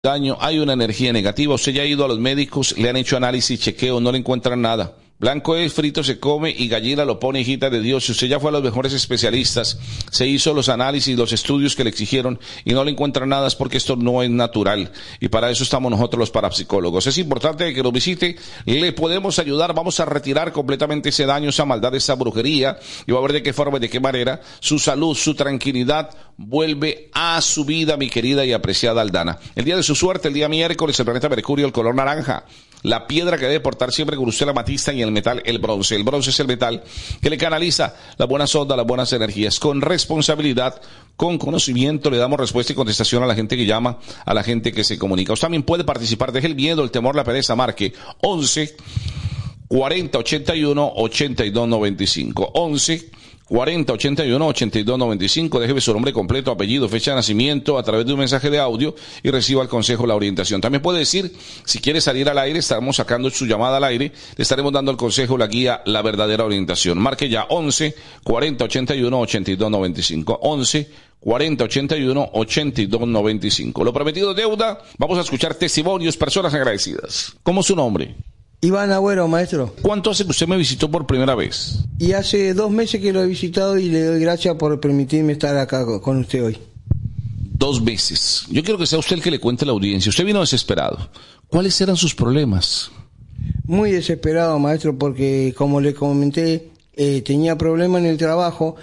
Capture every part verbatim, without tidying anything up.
daño, hay una energía negativa. Usted ya ha ido a los médicos, le han hecho análisis, chequeo, no le encuentran nada. Blanco es, frito se come y gallina lo pone, hijita de Dios. Si usted ya fue a los mejores especialistas, se hizo los análisis, los estudios que le exigieron y no le encuentran nada, es porque esto no es natural. Y para eso estamos nosotros los parapsicólogos. Es importante que nos visite, le podemos ayudar, vamos a retirar completamente ese daño, esa maldad, esa brujería, y va a ver de qué forma y de qué manera su salud, su tranquilidad vuelve a su vida, mi querida y apreciada Aldana. El día de su suerte, el día miércoles, el planeta Mercurio, el color naranja. La piedra que debe portar siempre con usted, la amatista, y el metal, el bronce. El bronce es el metal que le canaliza las buenas ondas, las buenas energías. Con responsabilidad, con conocimiento, le damos respuesta y contestación a la gente que llama, a la gente que se comunica. Usted también puede participar. Deje el miedo, el temor, la pereza. Marque once, cuarenta, ochenta y uno, ochenta y dos noventa y cinco. once, cuarenta, ochenta y uno, ochenta y dos noventa y cinco. Déjeme su nombre completo, apellido, fecha de nacimiento a través de un mensaje de audio y reciba el consejo, la orientación. También puede decir, si quiere salir al aire, estamos sacando su llamada al aire, le estaremos dando el consejo, la guía, la verdadera orientación. Marque ya once, cuarenta, ochenta y uno, ochenta y dos noventa y cinco. once, cuarenta, ochenta y uno, ochenta y dos noventa y cinco. Lo prometido deuda. Vamos a escuchar testimonios, personas agradecidas. ¿Cómo es su nombre? Iván Agüero, maestro. ¿Cuánto hace que usted me visitó por primera vez? Y hace dos meses que lo he visitado y le doy gracias por permitirme estar acá con usted hoy. Dos veces. Yo quiero que sea usted el que le cuente a la audiencia. Usted vino desesperado. ¿Cuáles eran sus problemas? Muy desesperado, maestro, porque como le comenté, eh, tenía problemas en el trabajo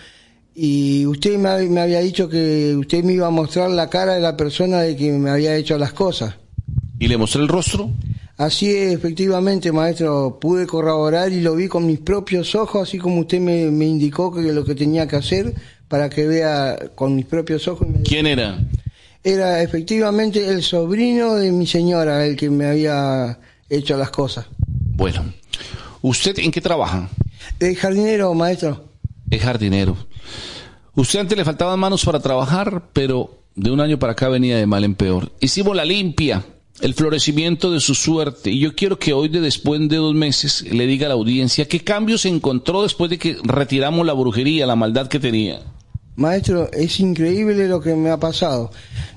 y usted me, me había dicho que usted me iba a mostrar la cara de la persona de que me había hecho las cosas. ¿Y le mostré el rostro? Así es, efectivamente, maestro, pude corroborar y lo vi con mis propios ojos, así como usted me, me indicó que lo que tenía que hacer para que vea con mis propios ojos. Me... ¿Quién era? Era efectivamente el sobrino de mi señora, el que me había hecho las cosas. Bueno, ¿usted en qué trabaja? De jardinero, maestro. Es jardinero. Usted antes le faltaban manos para trabajar, pero de un año para acá venía de mal en peor. Hicimos la limpia, el florecimiento de su suerte, y yo quiero que hoy, de después de dos meses, le diga a la audiencia qué cambios se encontró después de que retiramos la brujería, la maldad que tenía. Maestro, es increíble lo que me ha pasado.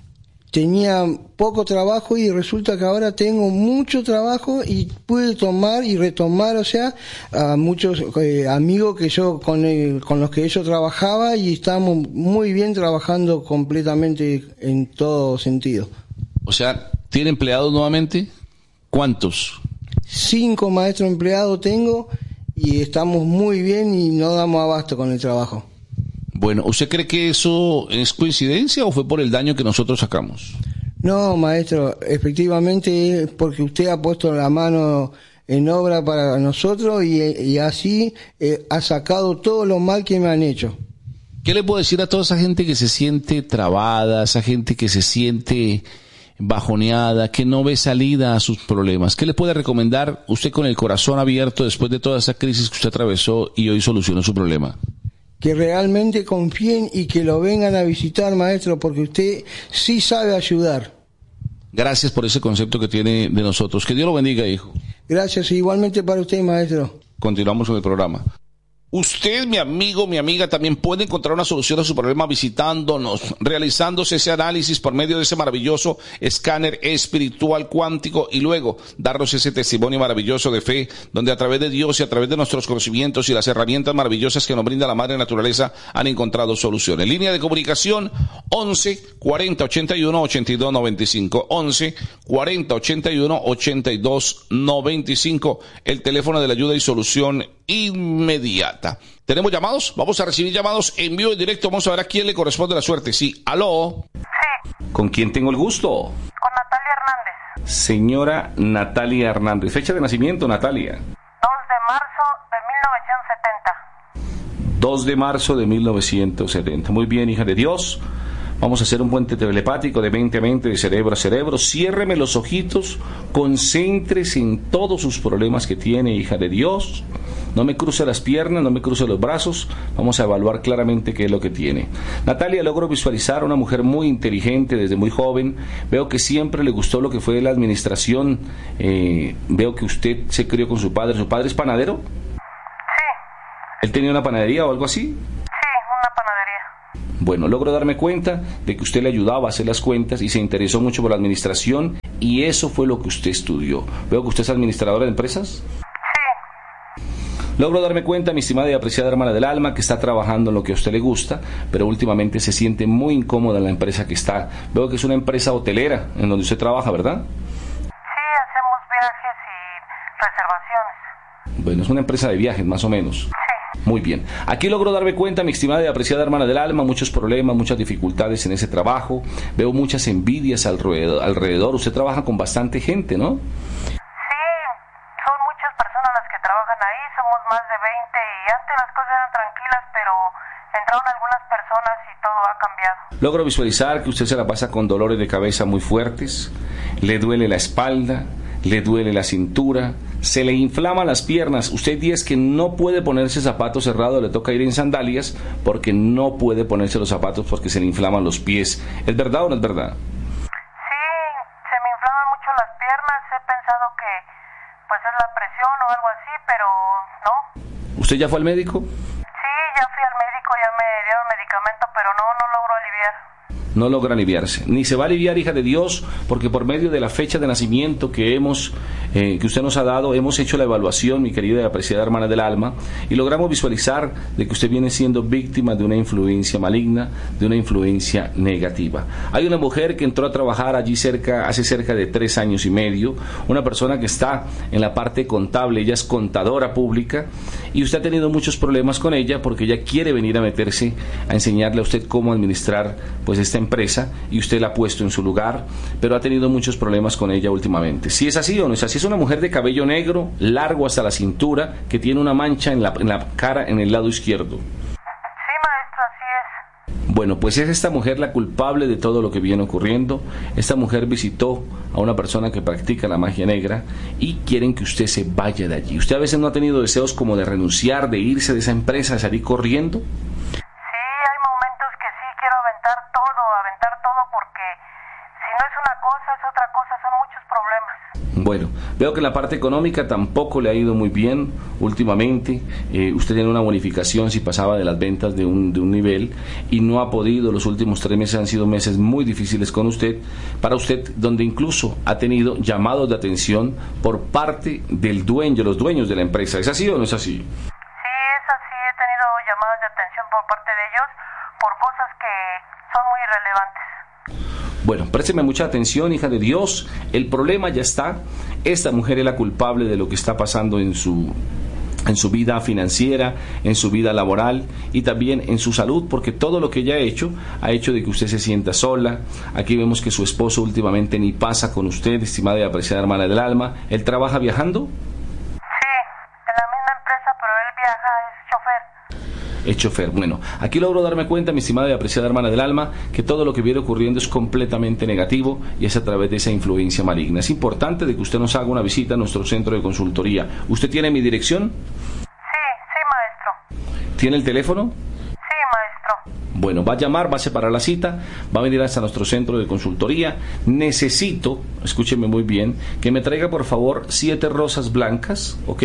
Tenía poco trabajo y resulta que ahora tengo mucho trabajo y pude tomar y retomar, o sea, a muchos eh, amigos que yo con, el, con los que yo trabajaba, y estamos muy bien trabajando completamente en todo sentido. O sea, ¿tiene empleados nuevamente? ¿Cuántos? Cinco maestros empleados tengo y estamos muy bien y no damos abasto con el trabajo. Bueno, ¿usted cree que eso es coincidencia o fue por el daño que nosotros sacamos? No, maestro, efectivamente es porque usted ha puesto la mano en obra para nosotros y, y así eh, ha sacado todo lo mal que me han hecho. ¿Qué le puedo decir a toda esa gente que se siente trabada, esa gente que se siente bajoneada, que no ve salida a sus problemas? ¿Qué le puede recomendar usted con el corazón abierto después de toda esa crisis que usted atravesó y hoy solucionó su problema? Que realmente confíen y que lo vengan a visitar, maestro, porque usted sí sabe ayudar. Gracias por ese concepto que tiene de nosotros. Que Dios lo bendiga, hijo. Gracias, igualmente para usted, maestro. Continuamos con el programa. Usted, mi amigo, mi amiga, también puede encontrar una solución a su problema visitándonos, realizándose ese análisis por medio de ese maravilloso escáner espiritual cuántico y luego darnos ese testimonio maravilloso de fe, donde a través de Dios y a través de nuestros conocimientos y las herramientas maravillosas que nos brinda la Madre Naturaleza han encontrado soluciones. Línea de comunicación once, cuarenta, ochenta y uno, ochenta y dos noventa y cinco. once, cuarenta, ochenta y uno, ochenta y dos noventa y cinco. El teléfono de la ayuda y solución inmediata. ¿Tenemos llamados? Vamos a recibir llamados en vivo y directo. Vamos a ver a quién le corresponde la suerte. Sí, aló. Sí. ¿Con quién tengo el gusto? Con Natalia Hernández. Señora Natalia Hernández. Fecha de nacimiento, Natalia. dos de marzo de mil novecientos setenta. dos de marzo de mil novecientos setenta. Muy bien, hija de Dios. Vamos a hacer un puente telepático de mente a mente, de cerebro a cerebro. Ciérreme los ojitos, concéntrese en todos sus problemas que tiene, hija de Dios. No me cruce las piernas, no me cruce los brazos. Vamos a evaluar claramente qué es lo que tiene. Natalia, logro visualizar a una mujer muy inteligente desde muy joven. Veo que siempre le gustó lo que fue la administración. Eh, veo que usted se crió con su padre. ¿Su padre es panadero? Sí. ¿Él tenía una panadería o algo así? Sí, una panadería. Bueno, logro darme cuenta de que usted le ayudaba a hacer las cuentas y se interesó mucho por la administración y eso fue lo que usted estudió. Veo que usted es administradora de empresas. Logro darme cuenta, mi estimada y apreciada hermana del alma, que está trabajando en lo que a usted le gusta, pero últimamente se siente muy incómoda en la empresa que está. Veo que es una empresa hotelera en donde usted trabaja, ¿verdad? Sí, hacemos viajes y reservaciones. Bueno, es una empresa de viajes, más o menos. Sí. Muy bien. Aquí logro darme cuenta, mi estimada y apreciada hermana del alma, muchos problemas, muchas dificultades en ese trabajo. Veo muchas envidias alrededor. alrededor. Usted trabaja con bastante gente, ¿no? Más de veinte y antes las cosas eran tranquilas, pero entraron algunas personas y todo ha cambiado. Logro visualizar que usted se la pasa con dolores de cabeza muy fuertes, le duele la espalda, le duele la cintura, se le inflaman las piernas. Usted días que no puede ponerse zapatos cerrados, le toca ir en sandalias porque no puede ponerse los zapatos porque se le inflaman los pies. ¿Es verdad o no es verdad? Sí, se me inflaman mucho las piernas, he pensado que pues es la presión o algo así, pero no. ¿Usted ya fue al médico? Sí, ya fui al médico, ya me dieron medicamento, pero no, no logro aliviar. No logra aliviarse, ni se va a aliviar, hija de Dios, porque por medio de la fecha de nacimiento que hemos, eh, que usted nos ha dado, hemos hecho la evaluación, mi querida y apreciada hermana del alma, y logramos visualizar de que usted viene siendo víctima de una influencia maligna, de una influencia negativa. Hay una mujer que entró a trabajar allí cerca, hace cerca de tres años y medio, una persona que está en la parte contable, ella es contadora pública, y usted ha tenido muchos problemas con ella porque ella quiere venir a meterse, a enseñarle a usted cómo administrar pues esta empresa y usted la ha puesto en su lugar, pero ha tenido muchos problemas con ella últimamente. Si es así o no es así, es una mujer de cabello negro, largo hasta la cintura, que tiene una mancha en la, en la cara en el lado izquierdo. Sí, maestro, así es. Bueno, pues es esta mujer la culpable de todo lo que viene ocurriendo. Esta mujer visitó a una persona que practica la magia negra y quieren que usted se vaya de allí. ¿Usted a veces no ha tenido deseos como de renunciar, de irse de esa empresa, de salir corriendo? Bueno, veo que en la parte económica tampoco le ha ido muy bien últimamente. Eh, usted tiene una bonificación si pasaba de las ventas de un, de un nivel y no ha podido. Los últimos tres meses han sido meses muy difíciles con usted, para usted, donde incluso ha tenido llamados de atención por parte del dueño, los dueños de la empresa. ¿Es así o no es así? Sí, es así. He tenido llamadas de atención por parte de ellos por cosas que son muy irrelevantes. Bueno, présteme mucha atención, hija de Dios. El problema ya está. Esta mujer es la culpable de lo que está pasando en su, en su vida financiera, en su vida laboral y también en su salud, porque todo lo que ella ha hecho, ha hecho de que usted se sienta sola. Aquí vemos que su esposo últimamente ni pasa con usted, estimada y apreciada hermana del alma. ¿Él trabaja viajando? Sí, en la misma empresa, pero él viaja, es chofer. Es chofer. Bueno, aquí logro darme cuenta, mi estimada y apreciada hermana del alma, que todo lo que viene ocurriendo es completamente negativo y es a través de esa influencia maligna. Es importante de que usted nos haga una visita a nuestro centro de consultoría. ¿Usted tiene mi dirección? Sí, sí, maestro. ¿Tiene el teléfono? Sí, maestro. Bueno, va a llamar, va a separar la cita, va a venir hasta nuestro centro de consultoría. Necesito, escúcheme muy bien, que me traiga por favor siete rosas blancas, ¿ok?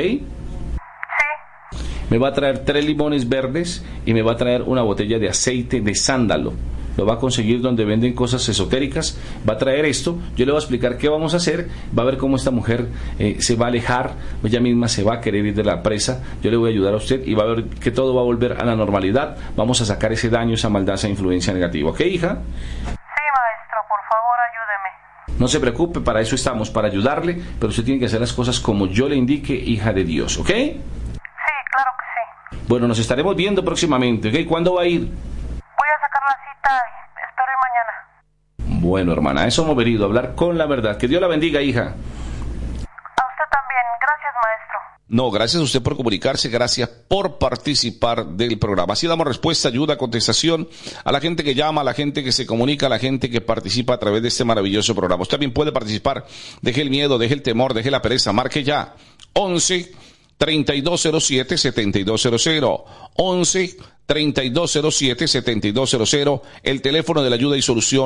Me va a traer tres limones verdes y me va a traer una botella de aceite de sándalo. Lo va a conseguir donde venden cosas esotéricas. Va a traer esto, yo le voy a explicar qué vamos a hacer. Va a ver cómo esta mujer eh, se va a alejar, ella misma se va a querer ir de la presa. Yo le voy a ayudar a usted y va a ver que todo va a volver a la normalidad. Vamos a sacar ese daño, esa maldad, esa influencia negativa. ¿Ok, hija? Sí, maestro, por favor, ayúdeme. No se preocupe, para eso estamos, para ayudarle, pero usted tiene que hacer las cosas como yo le indique, hija de Dios, ¿ok? Claro que sí. Bueno, nos estaremos viendo próximamente, ¿ok? ¿Cuándo va a ir? Voy a sacar la cita y espero ir mañana. Bueno, hermana, a eso hemos venido, a hablar con la verdad. Que Dios la bendiga, hija. A usted también. Gracias, maestro. No, gracias a usted por comunicarse, gracias por participar del programa. Así damos respuesta, ayuda, contestación a la gente que llama, a la gente que se comunica, a la gente que participa a través de este maravilloso programa. Usted también puede participar. Deje el miedo, deje el temor, deje la pereza. Marque ya. once, treinta y dos cero siete, setenta y dos cero cero. once, treinta y dos cero siete, setenta y dos cero cero. El teléfono de la ayuda y solución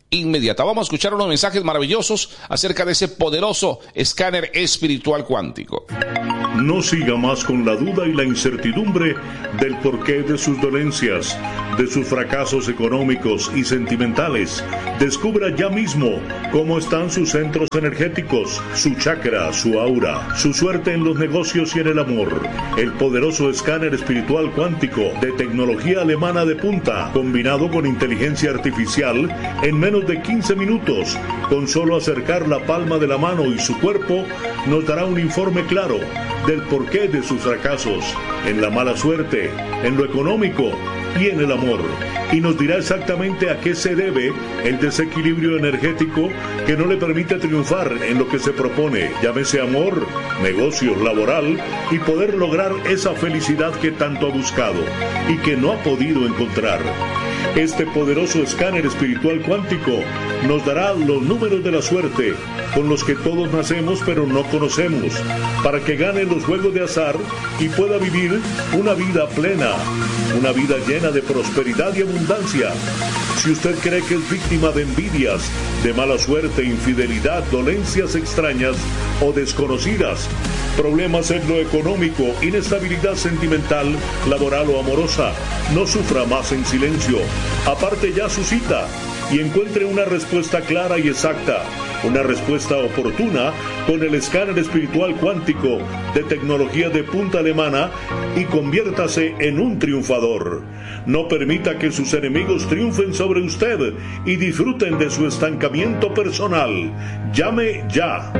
inmediata. Vamos a escuchar unos mensajes maravillosos acerca de ese poderoso escáner espiritual cuántico. No siga más con la duda y la incertidumbre del porqué de sus dolencias, de sus fracasos económicos y sentimentales. Descubra ya mismo cómo están sus centros energéticos, su chakra, su aura, su suerte en los negocios y en el amor. El poderoso escáner espiritual cuántico de tecnología alemana de punta, combinado con inteligencia artificial, en menos de quince minutos, con solo acercar la palma de la mano y su cuerpo, nos dará un informe claro del porqué de sus fracasos, en la mala suerte, en lo económico y en el amor, y nos dirá exactamente a qué se debe el desequilibrio energético que no le permite triunfar en lo que se propone, llámese amor, negocio, laboral, y poder lograr esa felicidad que tanto ha buscado y que no ha podido encontrar. Este poderoso escáner espiritual cuántico nos dará los números de la suerte con los que todos nacemos pero no conocemos, para que gane los juegos de azar y pueda vivir una vida plena, una vida llena de prosperidad y abundancia. Si usted cree que es víctima de envidias, de mala suerte, infidelidad, dolencias extrañas o desconocidas, problemas en lo económico, inestabilidad sentimental, laboral o amorosa, no sufra más en silencio. Aparte ya su cita y encuentre una respuesta clara y exacta, una respuesta oportuna con el escáner espiritual cuántico de tecnología de punta alemana y conviértase en un triunfador. No permita que sus enemigos triunfen sobre usted y disfruten de su estancamiento personal. Llame ya.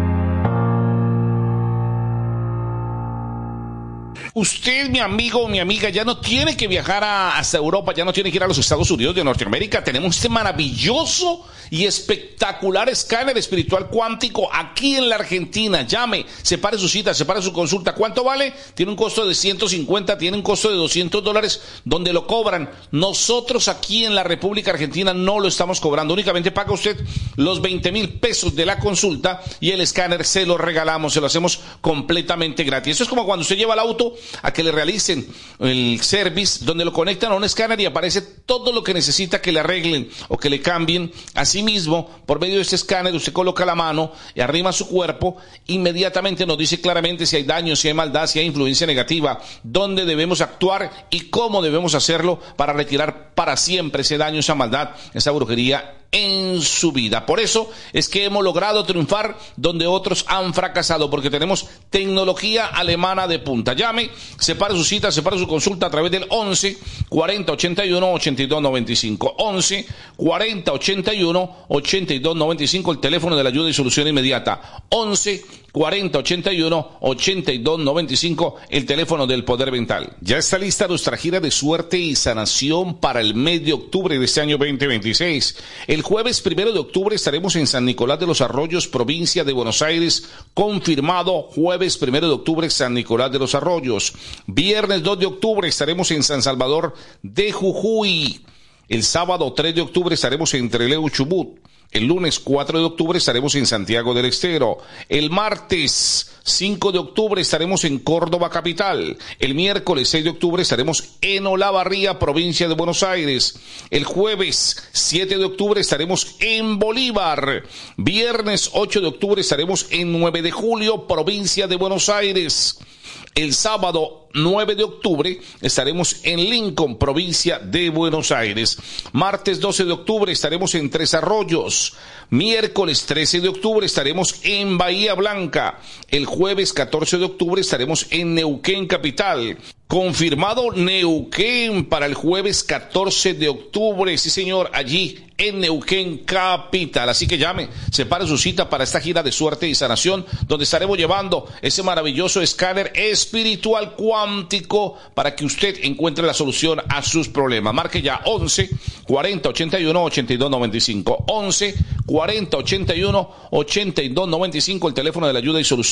Usted, mi amigo o mi amiga, ya no tiene que viajar a, hasta Europa, ya no tiene que ir a los Estados Unidos de Norteamérica. Tenemos este maravilloso y espectacular escáner espiritual cuántico aquí en la Argentina. Llame, separe su cita, separe su consulta. ¿Cuánto vale? Tiene un costo de ciento cincuenta, tiene un costo de doscientos dólares, donde lo cobran. Nosotros aquí en la República Argentina no lo estamos cobrando. Únicamente paga usted los veinte mil pesos de la consulta y el escáner se lo regalamos, se lo hacemos completamente gratis. Eso es como cuando usted lleva el auto a que le realicen el service, donde lo conectan a un escáner y aparece todo lo que necesita que le arreglen o que le cambien. Asimismo, por medio de este escáner usted coloca la mano y arrima su cuerpo, inmediatamente nos dice claramente si hay daño, si hay maldad, si hay influencia negativa, dónde debemos actuar y cómo debemos hacerlo para retirar para siempre ese daño, esa maldad, esa brujería en su vida. Por eso es que hemos logrado triunfar donde otros han fracasado, porque tenemos tecnología alemana de punta. Llame, separe su cita, separe su consulta a través del once cuarenta ochenta y uno ochenta y dos noventa y cinco. once cuarenta ochenta y uno ochenta y dos noventa y cinco, el teléfono de la ayuda y solución inmediata. once cuarenta ochenta y uno ochenta y dos noventa y cinco, el teléfono del poder mental. Ya está lista nuestra gira de suerte y sanación para el mes de octubre de este año veinte veintiséis. El jueves primero de octubre estaremos en San Nicolás de los Arroyos, provincia de Buenos Aires, confirmado. Jueves primero de octubre, San Nicolás de los Arroyos. Viernes dos de octubre estaremos en San Salvador de Jujuy. El sábado tres de octubre estaremos en Trelew, Chubut. El lunes cuatro de octubre estaremos en Santiago del Estero. El martes cinco de octubre estaremos en Córdoba capital. El miércoles seis de octubre estaremos en Olavarría, provincia de Buenos Aires. El jueves siete de octubre estaremos en Bolívar. Viernes ocho de octubre estaremos en nueve de julio, provincia de Buenos Aires. El sábado nueve de octubre estaremos en Lincoln, provincia de Buenos Aires. Martes doce de octubre estaremos en Tres Arroyos. Miércoles trece de octubre estaremos en Bahía Blanca. El jueves catorce de octubre estaremos en Neuquén capital. Confirmado Neuquén para el jueves catorce de octubre. Sí, señor, allí en Neuquén capital. Así que llame, separe su cita para esta gira de suerte y sanación, donde estaremos llevando ese maravilloso escáner espiritual cuántico para que usted encuentre la solución a sus problemas. Marque ya once cuarenta ochenta y uno ochenta y dos noventa y cinco. once cuarenta ochenta y uno ochenta y dos noventa y cinco, el teléfono de la ayuda y solución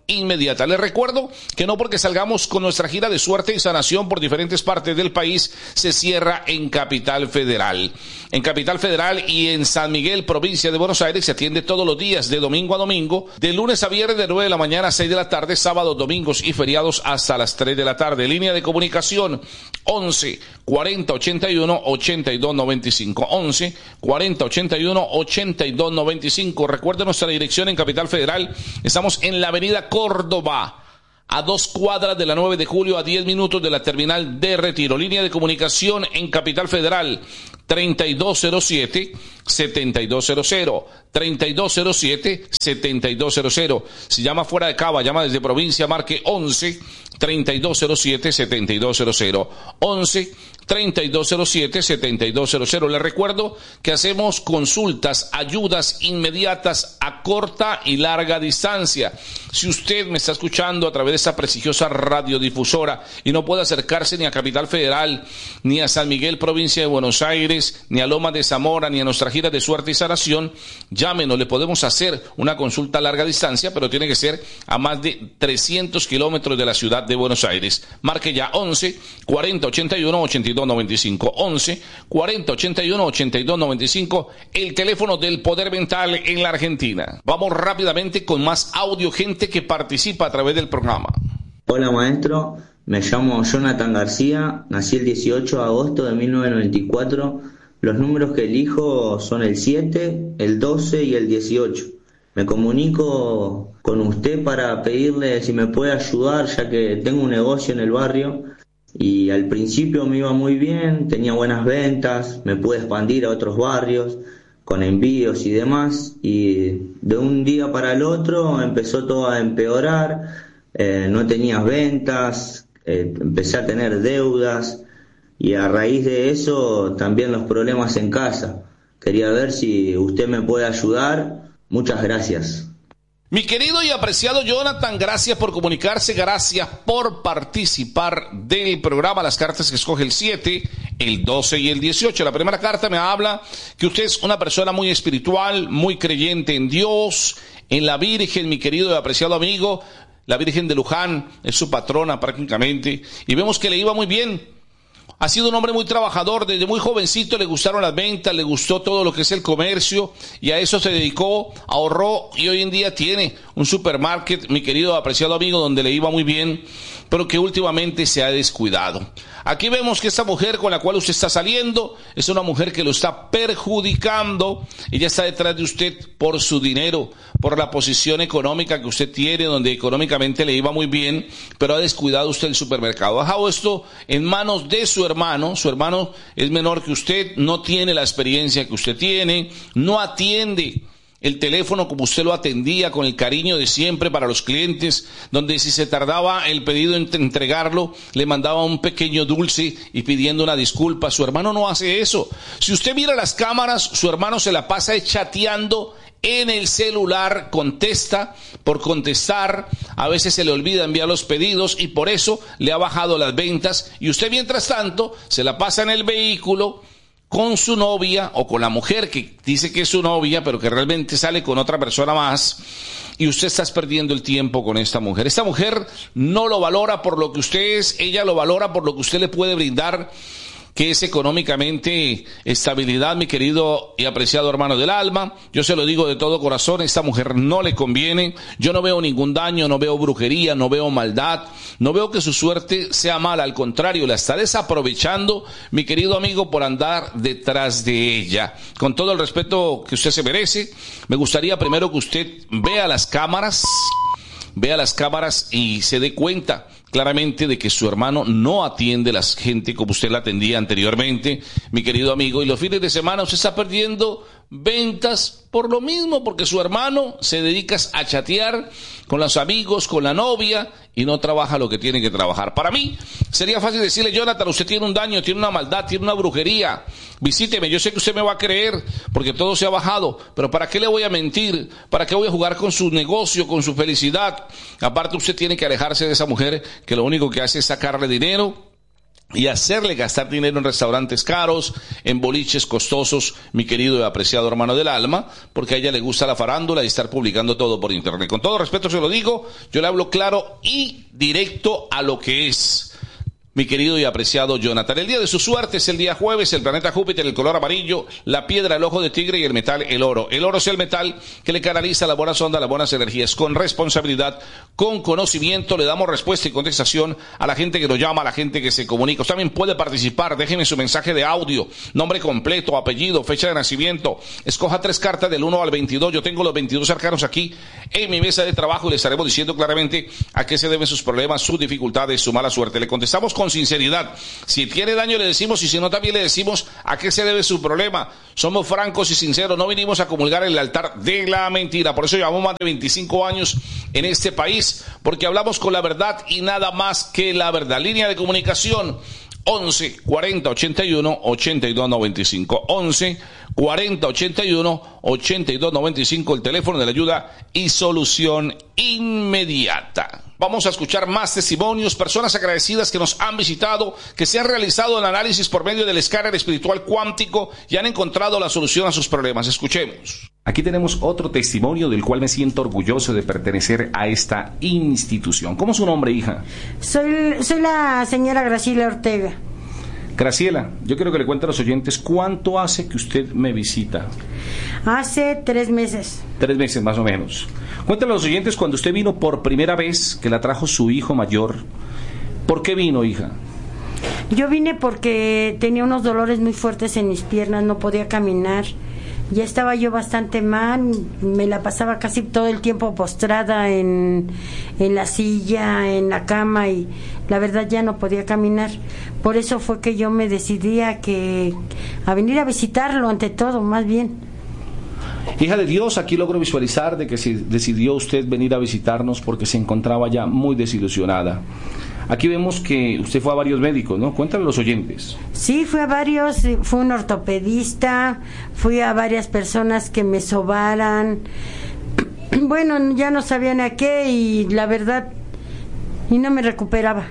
inmediata. Les recuerdo que no porque salgamos con nuestra gira de suerte y sanación por diferentes partes del país se cierra en Capital Federal. En Capital Federal y en San Miguel, provincia de Buenos Aires, se atiende todos los días de domingo a domingo, de lunes a viernes de nueve de la mañana a seis de la tarde, sábados, domingos y feriados hasta las tres de la tarde. Línea de comunicación once cuarenta ochenta y uno ochenta y dos noventa y cinco, once cuarenta ochenta y uno ochenta y dos noventa y cinco. Recuerden nuestra dirección en Capital Federal. Estamos en la avenida Córdoba, a dos cuadras de la nueve de julio, a diez minutos de la terminal de Retiro. Línea de comunicación en Capital Federal, treinta y dos cero siete setenta y dos cero cero, treinta y dos cero siete setenta y dos cero cero. Si llama fuera de Cava, llama desde provincia, marque once treinta y dos cero siete setenta y dos cero cero, once treinta y dos cero siete setenta y dos cero cero. Les recuerdo que hacemos consultas, ayudas inmediatas a corta y larga distancia. Si usted me está escuchando a través de esta prestigiosa radiodifusora y no puede acercarse ni a Capital Federal, ni a San Miguel, provincia de Buenos Aires, ni a Lomas de Zamora, ni a nuestra gira de suerte y sanación, llámenos, le podemos hacer una consulta a larga distancia, pero tiene que ser a más de trescientos kilómetros de la ciudad de Buenos Aires. Marque ya once cuarenta ochenta y uno ochenta y dos noventa y cinco, once cuarenta ochenta y uno ochenta y dos noventa y cinco, el teléfono del poder mental en la Argentina. Vamos rápidamente con más audio, gente que participa a través del programa. Hola maestro, me llamo Jonathan García, nací el dieciocho de agosto de mil novecientos noventa y cuatro. Los números que elijo son el siete, el doce y el dieciocho. Me comunico con usted para pedirle si me puede ayudar, ya que tengo un negocio en el barrio y al principio me iba muy bien, tenía buenas ventas, me pude expandir a otros barrios con envíos y demás, y de un día para el otro empezó todo a empeorar, eh, no tenía ventas, eh, empecé a tener deudas y a raíz de eso también los problemas en casa. Quería ver si usted me puede ayudar. Muchas gracias. Mi querido y apreciado Jonathan, gracias por comunicarse, gracias por participar del programa. Las cartas que escoge el siete, el doce y el dieciocho. La primera carta me habla que usted es una persona muy espiritual, muy creyente en Dios, en la Virgen, mi querido y apreciado amigo. La Virgen de Luján es su patrona prácticamente, y vemos que le iba muy bien. Ha sido un hombre muy trabajador, desde muy jovencito le gustaron las ventas, le gustó todo lo que es el comercio y a eso se dedicó, ahorró y hoy en día tiene un supermarket, mi querido apreciado amigo, donde le iba muy bien, pero que últimamente se ha descuidado. Aquí vemos que esta mujer con la cual usted está saliendo es una mujer que lo está perjudicando. Ella está detrás de usted por su dinero, por la posición económica que usted tiene, donde económicamente le iba muy bien, pero ha descuidado usted el supermercado. Ha dejado esto en manos de su hermano. Su hermano es menor que usted, no tiene la experiencia que usted tiene, no atiende el teléfono como usted lo atendía, con el cariño de siempre para los clientes, donde si se tardaba el pedido en entregarlo, le mandaba un pequeño dulce y pidiendo una disculpa. Su hermano no hace eso. Si usted mira las cámaras, su hermano se la pasa chateando en el celular, contesta por contestar, a veces se le olvida enviar los pedidos y por eso le ha bajado las ventas, y usted mientras tanto se la pasa en el vehículo con su novia o con la mujer que dice que es su novia pero que realmente sale con otra persona más, y usted está perdiendo el tiempo con esta mujer. Esta mujer no lo valora por lo que usted es, ella lo valora por lo que usted le puede brindar, que es económicamente estabilidad, mi querido y apreciado hermano del alma. Yo se lo digo de todo corazón, esta mujer no le conviene. Yo no veo ningún daño, no veo brujería, no veo maldad, no veo que su suerte sea mala, al contrario, la está desaprovechando, mi querido amigo, por andar detrás de ella. Con todo el respeto que usted se merece, me gustaría primero que usted vea las cámaras, vea las cámaras y se dé cuenta claramente de que su hermano no atiende a la gente como usted la atendía anteriormente, mi querido amigo, y los fines de semana usted está perdiendo ventas por lo mismo, porque su hermano se dedica a chatear con los amigos, con la novia, y no trabaja lo que tiene que trabajar. Para mí sería fácil decirle: Jonathan, usted tiene un daño, tiene una maldad, tiene una brujería, visíteme, yo sé que usted me va a creer porque todo se ha bajado, pero ¿para qué le voy a mentir? ¿Para qué voy a jugar con su negocio, con su felicidad? Aparte, usted tiene que alejarse de esa mujer que lo único que hace es sacarle dinero y hacerle gastar dinero en restaurantes caros, en boliches costosos, mi querido y apreciado hermano del alma, porque a ella le gusta la farándula y estar publicando todo por internet. Con todo respeto se lo digo, yo le hablo claro y directo a lo que es. Mi querido y apreciado Jonathan, el día de su suerte es el día jueves, el planeta Júpiter, el color amarillo, la piedra, el ojo de tigre y el metal, el oro. El oro es el metal que le canaliza las buenas ondas, las buenas energías. Con responsabilidad, con conocimiento, le damos respuesta y contestación a la gente que nos llama, a la gente que se comunica. Usted también puede participar, déjeme su mensaje de audio, nombre completo, apellido, fecha de nacimiento. Escoja tres cartas del uno al veintidós. Yo tengo los veintidós arcanos aquí en mi mesa de trabajo y le estaremos diciendo claramente a qué se deben sus problemas, sus dificultades, su mala suerte. Le contestamos con sinceridad. Si tiene daño le decimos, y si no también le decimos a qué se debe su problema. Somos francos y sinceros, no vinimos a comulgar en el altar de la mentira. Por eso llevamos más de veinticinco años en este país, porque hablamos con la verdad y nada más que la verdad. Línea de comunicación once cuarenta ochenta y uno ochenta y dos noventa y cinco, once cuarenta ochenta y uno ochenta y dos noventa y cinco, el teléfono de la ayuda y solución inmediata. Vamos a escuchar más testimonios, personas agradecidas que nos han visitado, que se han realizado el análisis por medio del escáner espiritual cuántico y han encontrado la solución a sus problemas. Escuchemos. Aquí tenemos otro testimonio del cual me siento orgulloso de pertenecer a esta institución. ¿Cómo es su nombre, hija? Soy, soy la señora Graciela Ortega. Graciela, yo quiero que le cuente a los oyentes cuánto hace que usted me visita. Hace tres meses. Tres meses más o menos. Cuéntale a los oyentes cuando usted vino por primera vez, que la trajo su hijo mayor. ¿Por qué vino, hija? Yo vine porque tenía unos dolores muy fuertes en mis piernas, no podía caminar. Ya estaba yo bastante mal, me la pasaba casi todo el tiempo postrada en, en la silla, en la cama, y la verdad ya no podía caminar. Por eso fue que yo me decidí a, que, a venir a visitarlo, ante todo, más bien. Hija de Dios, aquí logro visualizar de que se decidió usted venir a visitarnos porque se encontraba ya muy desilusionada. Aquí vemos que usted fue a varios médicos, ¿no? Cuéntale a los oyentes. Sí, fui a varios, fui un ortopedista, fui a varias personas que me sobaran. Bueno, ya no sabían a qué y la verdad, y no me recuperaba.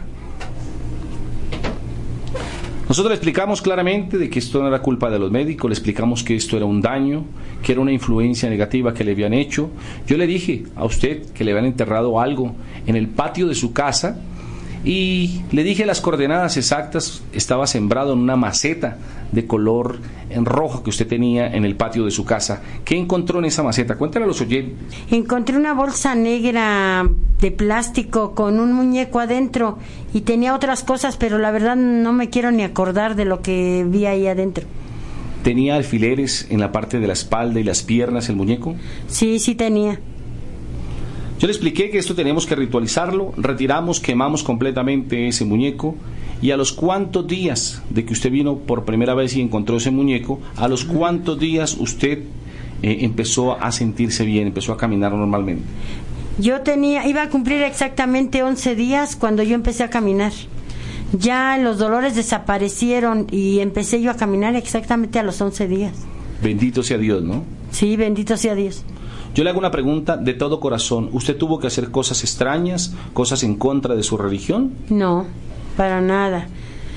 Nosotros le explicamos claramente de que esto no era culpa de los médicos, le explicamos que esto era un daño, que era una influencia negativa que le habían hecho. Yo le dije a usted que le habían enterrado algo en el patio de su casa, y le dije las coordenadas exactas. Estaba sembrado en una maceta de color en rojo que usted tenía en el patio de su casa. ¿Qué encontró en esa maceta? Cuéntale a los oyentes. Encontré una bolsa negra de plástico con un muñeco adentro y tenía otras cosas, pero la verdad no me quiero ni acordar de lo que vi ahí adentro. ¿Tenía alfileres en la parte de la espalda y las piernas el muñeco? Sí, sí tenía. Yo le expliqué que esto teníamos que ritualizarlo, retiramos, quemamos completamente ese muñeco, y a los cuantos días de que usted vino por primera vez y encontró ese muñeco, a los cuantos días usted eh, empezó a sentirse bien, empezó a caminar normalmente. Yo tenía, iba a cumplir exactamente once días cuando yo empecé a caminar. Ya los dolores desaparecieron y empecé yo a caminar exactamente a los once días. Bendito sea Dios, ¿no? Sí, bendito sea Dios. Yo le hago una pregunta de todo corazón. ¿Usted tuvo que hacer cosas extrañas, cosas en contra de su religión? No, para nada.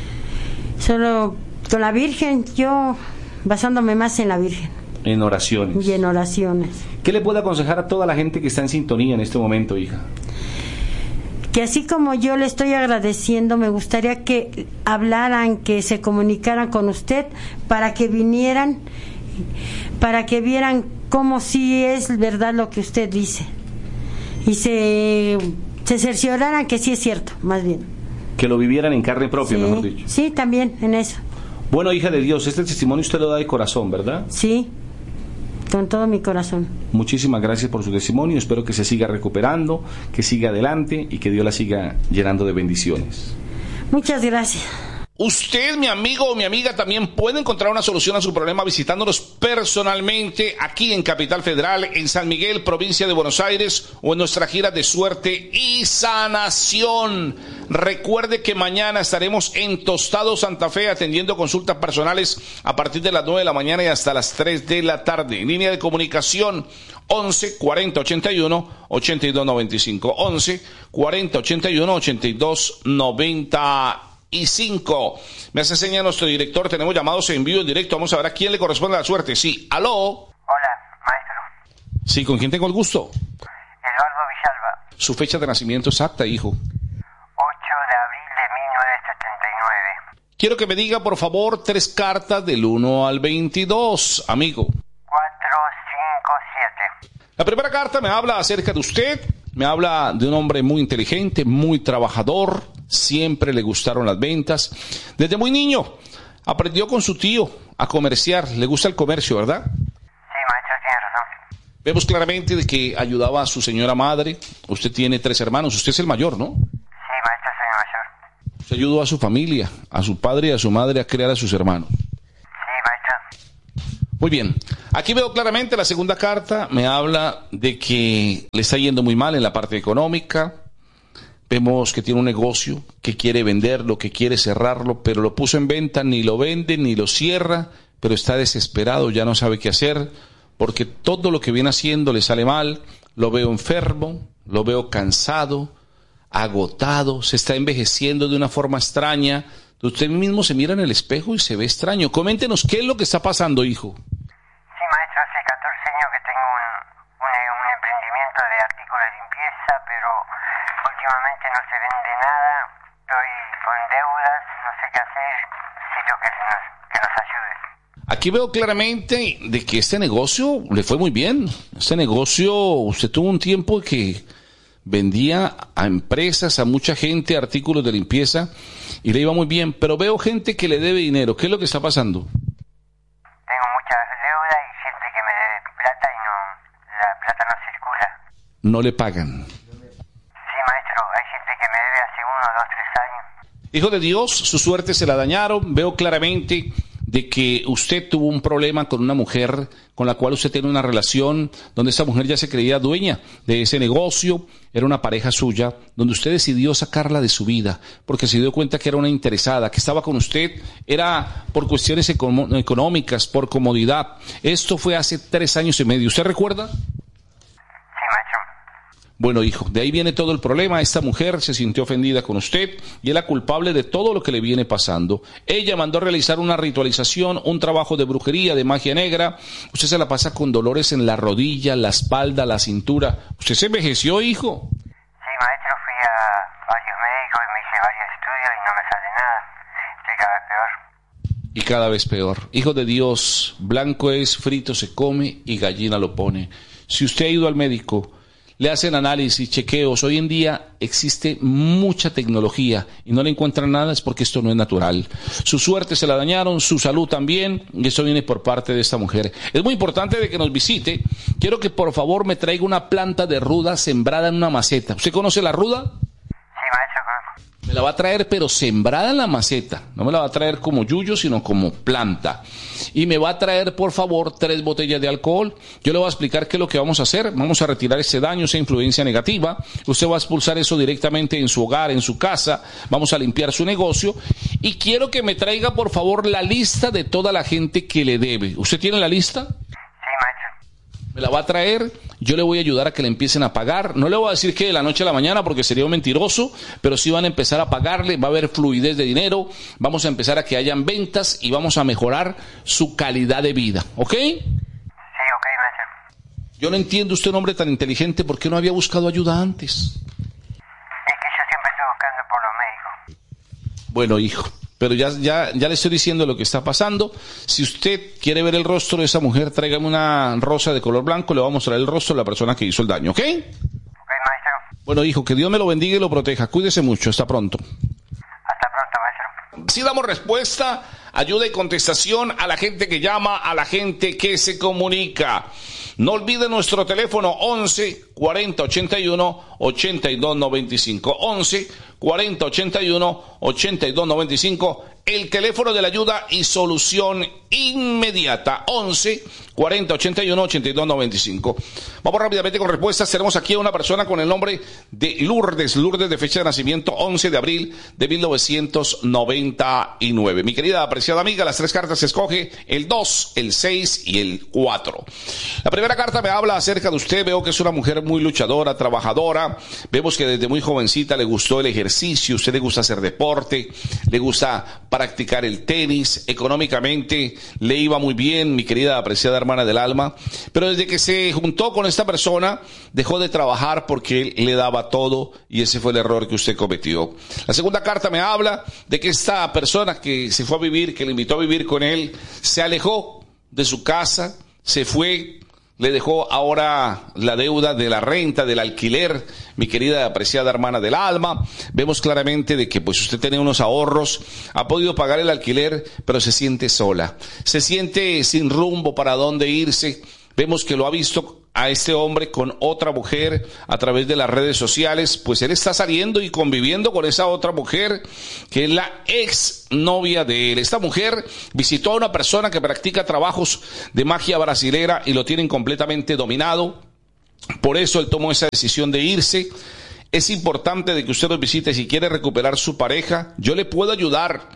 Solo con la Virgen, yo basándome más en la Virgen. En oraciones. Y en oraciones. ¿Qué le puede aconsejar a toda la gente que está en sintonía en este momento, hija? Que así como yo le estoy agradeciendo, me gustaría que hablaran, que se comunicaran con usted para que vinieran, para que vieran cómo sí es verdad lo que usted dice y se, se cercioraran que sí es cierto, más bien. Que lo vivieran en carne propia, Sí, mejor dicho. sí, también en eso. Bueno, hija de Dios, este testimonio usted lo da de corazón, ¿verdad? Sí, con todo mi corazón. Muchísimas gracias por su testimonio. Espero que se siga recuperando, que siga adelante y que Dios la siga llenando de bendiciones. Muchas gracias. Usted, mi amigo o mi amiga, también puede encontrar una solución a su problema visitándonos personalmente aquí en Capital Federal, en San Miguel, provincia de Buenos Aires, o en nuestra gira de suerte y sanación. Recuerde que mañana estaremos en Tostado, Santa Fe, atendiendo consultas personales a partir de las nueve de la mañana y hasta las tres de la tarde. Línea de comunicación once cuarenta ochenta y uno ochenta y dos noventa y cinco, once cuarenta ochenta y uno ochenta y dos noventa y cinco. Me hace seña nuestro director, tenemos llamados en vivo, en directo, vamos a ver a quién le corresponde la suerte. Sí, aló. Hola, maestro. Sí, ¿con quién tengo el gusto? Eduardo Villalba. Su fecha de nacimiento exacta, hijo. ocho de abril de mil novecientos setenta y nueve. Quiero que me diga, por favor, tres cartas del uno al veintidós, amigo. cuatro, cinco, siete. La primera carta me habla acerca de usted, me habla de un hombre muy inteligente, muy trabajador, siempre le gustaron las ventas. Desde muy niño aprendió con su tío a comerciar, le gusta el comercio, ¿verdad? Sí, maestro, tiene razón. Vemos claramente de que ayudaba a su señora madre, usted tiene tres hermanos, usted es el mayor, ¿no? Sí, maestro, soy el mayor. Usted ayudó a su familia, a su padre y a su madre a criar a sus hermanos. Sí, maestro. Muy bien, aquí veo claramente la segunda carta, me habla de que le está yendo muy mal en la parte económica. Vemos que tiene un negocio, que quiere venderlo, que quiere cerrarlo, pero lo puso en venta, ni lo vende, ni lo cierra, pero está desesperado, ya no sabe qué hacer, porque todo lo que viene haciendo le sale mal. Lo veo enfermo, lo veo cansado, agotado, se está envejeciendo de una forma extraña. Usted mismo se mira en el espejo y se ve extraño. Coméntenos qué es lo que está pasando, hijo. Sí, maestro, hace catorce años que tengo un, un, un emprendimiento de artículos de limpieza, pero últimamente no se vende nada. Estoy con deudas, no sé qué hacer. Necesito que nos, que nos ayude. Aquí veo claramente de que este negocio le fue muy bien. Este negocio, usted tuvo un tiempo que vendía a empresas, a mucha gente, artículos de limpieza y le iba muy bien, pero veo gente que le debe dinero. ¿Qué es lo que está pasando? Tengo mucha deuda y gente que me debe plata y no, la plata no circula. No le pagan. Sí, maestro, hay gente que me debe hace uno, dos, tres años. Hijo de Dios, su suerte se la dañaron. Veo claramente de que usted tuvo un problema con una mujer con la cual usted tiene una relación, donde esa mujer ya se creía dueña de ese negocio, era una pareja suya, donde usted decidió sacarla de su vida, porque se dio cuenta que era una interesada, que estaba con usted, era por cuestiones econo- económicas, por comodidad. Esto fue hace tres años y medio. ¿Usted recuerda? Sí, maestro. Bueno, hijo, de ahí viene todo el problema. Esta mujer se sintió ofendida con usted y es la culpable de todo lo que le viene pasando. Ella mandó a realizar una ritualización, un trabajo de brujería, de magia negra. Usted se la pasa con dolores en la rodilla, la espalda, la cintura. ¿Usted se envejeció, hijo? Sí, maestro, fui a varios médicos y me hice varios estudios y no me sale nada. Estoy cada vez peor. Y cada vez peor. Hijo de Dios, blanco es, frito se come y gallina lo pone. Si usted ha ido al médico, le hacen análisis, chequeos. Hoy en día existe mucha tecnología y no le encuentran nada, es porque esto no es natural. Su suerte se la dañaron, su salud también, y eso viene por parte de esta mujer. Es muy importante de que nos visite. Quiero que por favor me traiga una planta de ruda sembrada en una maceta. ¿Usted conoce la ruda? Sí, maestro, conozco. Me la va a traer, pero sembrada en la maceta. No me la va a traer como yuyo, sino como planta. Y me va a traer, por favor, tres botellas de alcohol. Yo le voy a explicar qué es lo que vamos a hacer. Vamos a retirar ese daño, esa influencia negativa. Usted va a expulsar eso directamente en su hogar, en su casa. Vamos a limpiar su negocio. Y quiero que me traiga, por favor, la lista de toda la gente que le debe. ¿Usted tiene la lista? Sí, maestro. Me la va a traer, yo le voy a ayudar a que le empiecen a pagar. No le voy a decir que de la noche a la mañana porque sería un mentiroso, pero sí van a empezar a pagarle, va a haber fluidez de dinero, vamos a empezar a que hayan ventas y vamos a mejorar su calidad de vida, ¿ok? Sí, ok, maestro. Yo no entiendo, usted un hombre tan inteligente, ¿por qué no había buscado ayuda antes? Es que yo siempre estoy buscando por los médicos. Bueno, hijo, pero ya, ya, ya le estoy diciendo lo que está pasando. Si usted quiere ver el rostro de esa mujer, tráigame una rosa de color blanco, le voy a mostrar el rostro de la persona que hizo el daño, ¿ok? Ok, maestro. Bueno, hijo, que Dios me lo bendiga y lo proteja. Cuídese mucho, hasta pronto. Hasta pronto, maestro. Si damos respuesta, ayuda y contestación a la gente que llama, a la gente que se comunica. No olvide nuestro teléfono once cuarenta ochenta y uno ochenta y dos noventa y cinco. once cuarenta ochenta y uno ochenta y dos noventa y cinco. El teléfono de la ayuda y solución inmediata. once cuarenta ochenta y uno ochenta y dos noventa y cinco. Vamos rápidamente con respuestas. Tenemos aquí a una persona con el nombre de Lourdes. Lourdes, de fecha de nacimiento once de abril de mil novecientos noventa y nueve. Mi querida apreciada amiga, las tres cartas se escoge el dos, el seis y el cuatro. La primera carta me habla acerca de usted. Veo que es una mujer muy luchadora, trabajadora. Vemos que desde muy jovencita le gustó el ejercicio. Usted le gusta hacer deporte, le gusta practicar el tenis. Económicamente le iba muy bien, mi querida apreciada hermana del alma, pero desde que se juntó con esta persona dejó de trabajar porque él le daba todo, y ese fue el error que usted cometió. La segunda carta me habla de que esta persona que se fue a vivir, que le invitó a vivir con él, se alejó de su casa, se fue, le dejó ahora la deuda de la renta, del alquiler. Mi querida apreciada hermana del alma, vemos claramente de que pues usted tenía unos ahorros, ha podido pagar el alquiler, pero se siente sola, se siente sin rumbo para dónde irse. Vemos que lo ha visto a este hombre con otra mujer a través de las redes sociales, pues él está saliendo y conviviendo con esa otra mujer que es la ex novia de él. Esta mujer visitó a una persona que practica trabajos de magia brasilera y lo tienen completamente dominado. Por eso él tomó esa decisión de irse. Es importante de que usted los visite si quiere recuperar su pareja. Yo le puedo ayudar.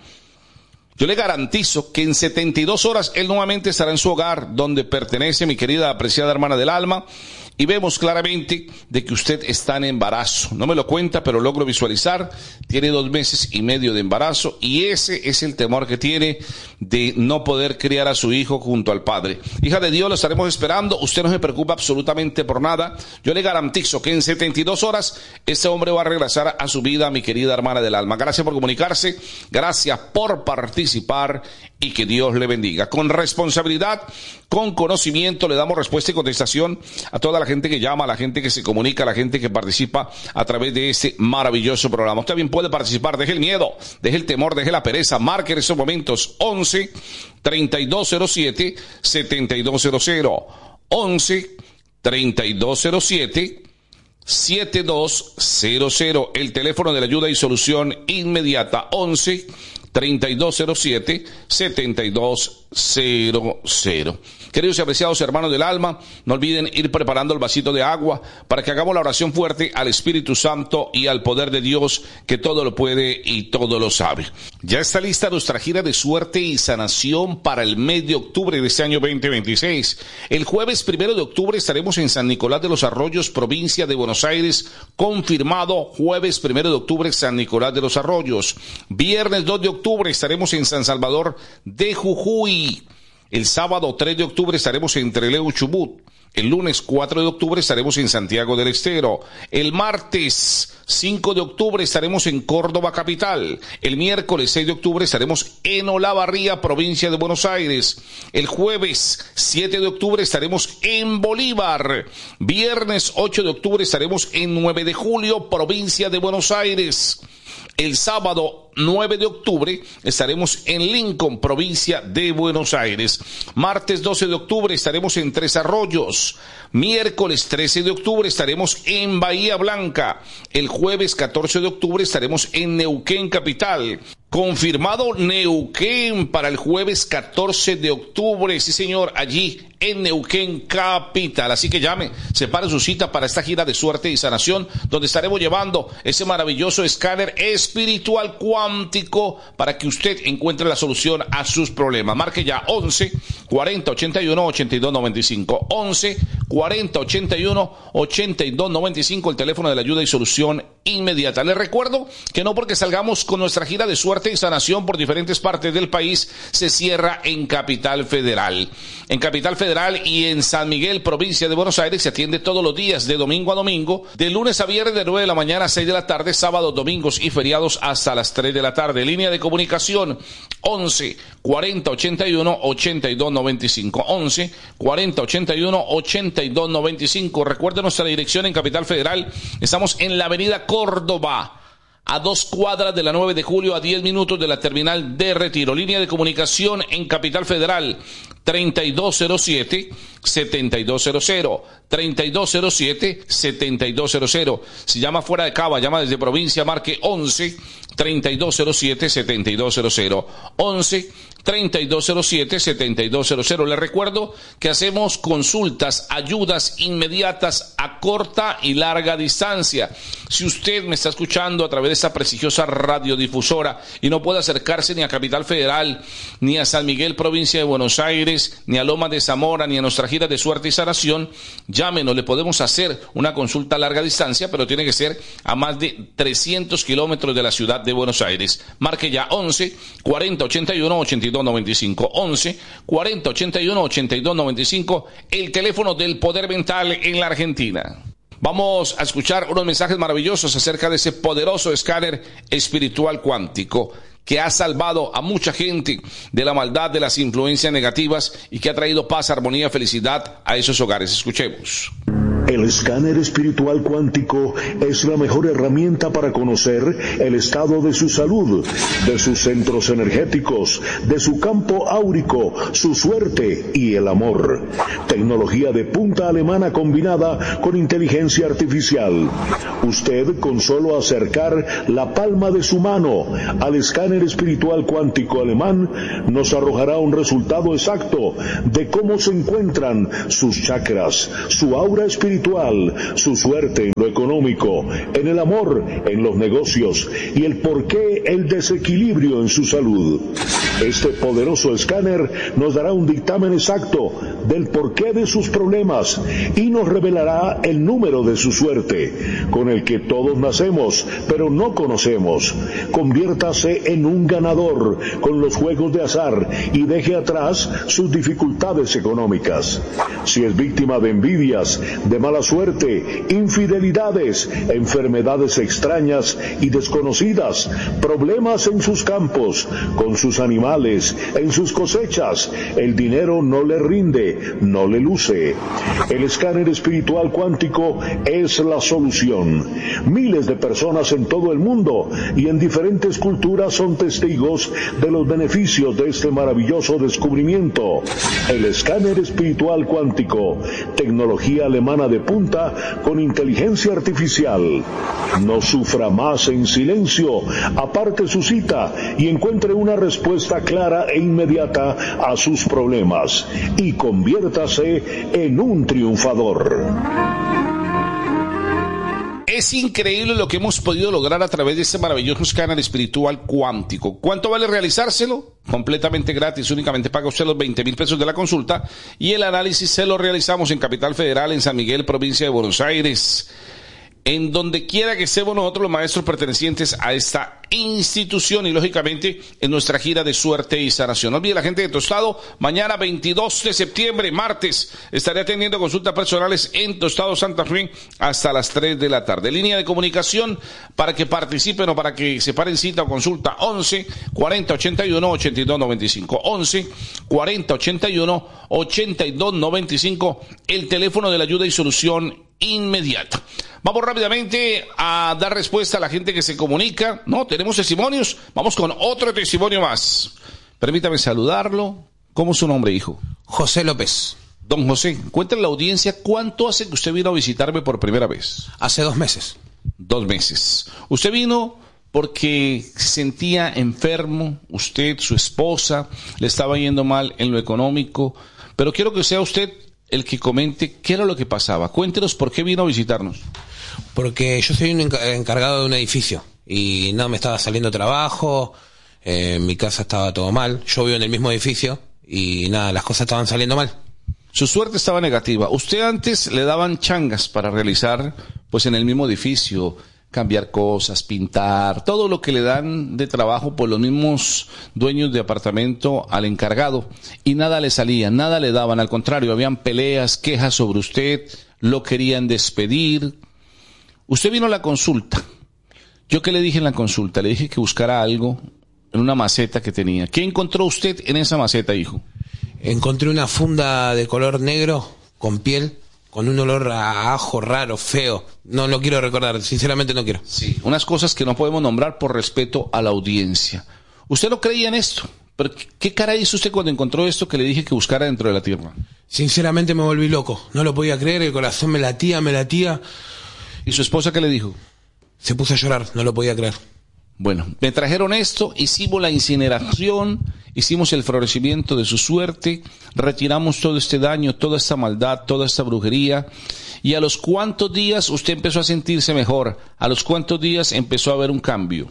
Yo le garantizo que en setenta y dos horas él nuevamente estará en su hogar, donde pertenece, mi querida apreciada hermana del alma, y vemos claramente de que usted está en embarazo. No me lo cuenta, pero logro visualizar. Tiene dos meses y medio de embarazo, y ese es el temor que tiene de no poder criar a su hijo junto al padre. Hija de Dios, lo estaremos esperando. Usted no se preocupa absolutamente por nada. Yo le garantizo que en setenta y dos horas este hombre va a regresar a su vida, mi querida hermana del alma. Gracias por comunicarse, gracias por participar, y que Dios le bendiga. Con responsabilidad, con conocimiento, le damos respuesta y contestación a toda la gente que llama, a la gente que se comunica, a la gente que participa a través de este maravilloso programa. Usted también puede participar. Deje el miedo, deje el temor, deje la pereza. Marque en esos momentos once treinta y dos cero siete setenta y dos cero cero. once treinta y dos cero siete setenta y dos cero cero. El teléfono de la ayuda y solución inmediata. once treinta y dos cero siete setenta y dos cero cero. Queridos y apreciados hermanos del alma, no olviden ir preparando el vasito de agua para que hagamos la oración fuerte al Espíritu Santo y al poder de Dios, que todo lo puede y todo lo sabe. Ya está lista nuestra gira de suerte y sanación para el mes de octubre de este año veinte veintiséis. El jueves primero de octubre estaremos en San Nicolás de los Arroyos, provincia de Buenos Aires, confirmado. Jueves primero de octubre, San Nicolás de los Arroyos. Viernes dos de octubre estaremos en San Salvador de Jujuy. El sábado tres de octubre estaremos en Trelew, Chubut. El lunes cuatro de octubre estaremos en Santiago del Estero. El martes cinco de octubre estaremos en Córdoba capital. El miércoles seis de octubre estaremos en Olavarría, provincia de Buenos Aires. El jueves siete de octubre estaremos en Bolívar. Viernes ocho de octubre estaremos en nueve de julio, provincia de Buenos Aires. El sábado nueve de octubre estaremos en Lincoln, provincia de Buenos Aires. Martes doce de octubre estaremos en Tres Arroyos. Miércoles trece de octubre estaremos en Bahía Blanca. El jueves catorce de octubre estaremos en Neuquén capital. Confirmado Neuquén para el jueves catorce de octubre. Sí, señor, allí en Neuquén capital. Así que llame, separe su cita para esta gira de suerte y sanación, donde estaremos llevando ese maravilloso escáner espiritual cuántico para que usted encuentre la solución a sus problemas. Marque ya once cuarenta ochenta y uno ochenta y dos noventa y cinco. once cuarenta ochenta y uno ochenta y dos noventa y cinco, el teléfono de la ayuda y solución inmediata. Les recuerdo que no porque salgamos con nuestra gira de suerte y sanación por diferentes partes del país se cierra en Capital Federal. En Capital Federal y en San Miguel, provincia de Buenos Aires, se atiende todos los días de domingo a domingo, de lunes a viernes de nueve de la mañana a seis de la tarde, sábados, domingos y feriados hasta las tres de la tarde. Línea de comunicación once cuarenta ochenta y uno ochenta y dos noventa y cinco. once cuarenta ochenta y uno ochenta y dos noventa y cinco. Recuerde nuestra dirección en Capital Federal. Estamos en la avenida Córdoba, a dos cuadras de la nueve de julio, a diez minutos de la terminal de Retiro. Línea de comunicación en Capital Federal treinta y dos cero siete setenta y dos cero cero. treinta y dos cero siete setenta y dos cero cero. Si llama fuera de Cava, llama desde provincia, marque once treinta y dos cero siete setenta y dos cero cero. once treinta y dos cero siete, setenta y dos cero cero. Les recuerdo que hacemos consultas, ayudas inmediatas a corta y larga distancia. Si usted me está escuchando a través de esta prestigiosa radiodifusora y no puede acercarse ni a Capital Federal, ni a San Miguel, provincia de Buenos Aires, ni a Lomas de Zamora, ni a nuestra gira de suerte y sanación, llámenos, le podemos hacer una consulta a larga distancia, pero tiene que ser a más de trescientos kilómetros de la ciudad de Buenos Aires. Marque ya once, cuarenta, ochenta y uno, ochenta y dos noventa y cinco. once, cuarenta, ochenta y uno, ochenta y dos noventa y cinco, el teléfono del poder mental en la Argentina. Vamos a escuchar unos mensajes maravillosos acerca de ese poderoso escáner espiritual cuántico que ha salvado a mucha gente de la maldad, de las influencias negativas y que ha traído paz, armonía, felicidad a esos hogares. Escuchemos. El escáner espiritual cuántico es la mejor herramienta para conocer el estado de su salud, de sus centros energéticos, de su campo áurico, su suerte y el amor. Tecnología de punta alemana combinada con inteligencia artificial. Usted, con solo acercar la palma de su mano al escáner espiritual cuántico alemán, nos arrojará un resultado exacto de cómo se encuentran sus chakras, su aura espiritual, su suerte en lo económico, en el amor, en los negocios y el porqué el desequilibrio en su salud. Este poderoso escáner nos dará un dictamen exacto del porqué de sus problemas y nos revelará el número de su suerte, con el que todos nacemos, pero no conocemos. Conviértase en un ganador con los juegos de azar y deje atrás sus dificultades económicas. Si es víctima de envidias, de mala suerte, infidelidades, enfermedades extrañas y desconocidas, problemas en sus campos, con sus animales, en sus cosechas, el dinero no le rinde, no le luce. El escáner espiritual cuántico es la solución. Miles de personas en todo el mundo y en diferentes culturas son testigos de los beneficios de este maravilloso descubrimiento. El escáner espiritual cuántico, tecnología alemana de punta con inteligencia artificial. No sufra más en silencio, aparte su cita y encuentre una respuesta clara e inmediata a sus problemas y conviértase en un triunfador. Es increíble lo que hemos podido lograr a través de este maravilloso escáner espiritual cuántico. ¿Cuánto vale realizárselo? Completamente gratis, únicamente paga usted los veinte mil pesos de la consulta y el análisis se lo realizamos en Capital Federal, en San Miguel, provincia de Buenos Aires. En donde quiera que estemos nosotros los maestros pertenecientes a esta institución y lógicamente en nuestra gira de suerte y sanación. No olvide la gente de Tostado, mañana veintidós de septiembre, martes, estaré atendiendo consultas personales en Tostado Santa Fe hasta las tres de la tarde. Línea de comunicación para que participen o para que se paren cita o consulta once, cuarenta, ochenta y uno, ochenta y dos noventa y cinco. once, cuarenta, ochenta y uno, ochenta y dos noventa y cinco, el teléfono de la ayuda y solución inmediata. Vamos rápidamente a dar respuesta a la gente que se comunica. No, tenemos testimonios. Vamos con otro testimonio más. Permítame saludarlo. ¿Cómo es su nombre, hijo? José López. Don José, cuéntale a la audiencia cuánto hace que usted vino a visitarme por primera vez. Hace dos meses. Dos meses. Usted vino porque se sentía enfermo, usted, su esposa, le estaba yendo mal en lo económico, pero quiero que sea usted el que comente qué era lo que pasaba. Cuéntenos por qué vino a visitarnos. Porque yo soy un encargado de un edificio y no me estaba saliendo trabajo, eh, en mi casa estaba todo mal, yo vivo en el mismo edificio y nada, las cosas estaban saliendo mal. Su suerte estaba negativa. Usted antes le daban changas para realizar, pues en el mismo edificio, cambiar cosas, pintar, todo lo que le dan de trabajo por los mismos dueños de apartamento al encargado. Y nada le salía, nada le daban, al contrario, habían peleas, quejas sobre usted, lo querían despedir. Usted vino a la consulta. ¿Yo qué le dije en la consulta? Le dije que buscara algo en una maceta que tenía. ¿Qué encontró usted en esa maceta, hijo? Encontré una funda de color negro con piel, con un olor a ajo raro, feo. No lo quiero recordar, sinceramente no quiero. Sí, unas cosas que no podemos nombrar por respeto a la audiencia. ¿Usted no creía en esto? ¿Pero qué cara hizo usted cuando encontró esto que le dije que buscara dentro de la tierra? Sinceramente me volví loco. No lo podía creer, el corazón me latía, me latía. ¿Y su esposa qué le dijo? Se puso a llorar, no lo podía creer. Bueno, me trajeron esto, hicimos la incineración hicimos el florecimiento de su suerte, retiramos todo este daño, toda esta maldad, toda esta brujería. ¿Y a los cuántos días usted empezó a sentirse mejor? ¿A los cuántos días empezó a haber un cambio?